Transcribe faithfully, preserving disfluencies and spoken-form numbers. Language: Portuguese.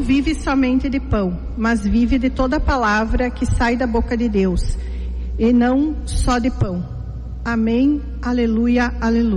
vive somente de pão, mas vive de toda palavra que sai da boca de Deus, e não só de pão. Amém, aleluia, aleluia.